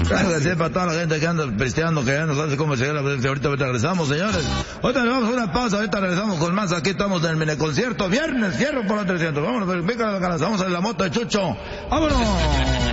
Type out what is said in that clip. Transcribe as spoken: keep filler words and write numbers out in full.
Claro que sí, para toda la gente que anda pisteando, que ya no sabe cómo llegar a la... Ahorita, ahorita regresamos, señores. Ahorita le vamos a una pausa, ahorita regresamos con más. Aquí estamos en el miniconcierto. Viernes, fierro por los trescientos. Vámonos, venga, vamos a la moto de Chucho. ¡Vámonos!